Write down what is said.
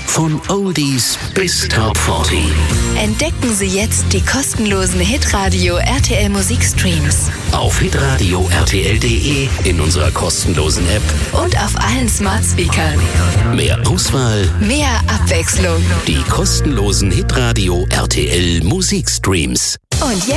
Von Oldies bis Top 40. Entdecken Sie jetzt die kostenlosen Hitradio RTL Musikstreams. Auf hitradio rtl.de, in unserer kostenlosen App und auf allen Smart Speakern. Mehr Auswahl, mehr Abwechslung. Die kostenlosen Hitradio RTL Musikstreams. Und jetzt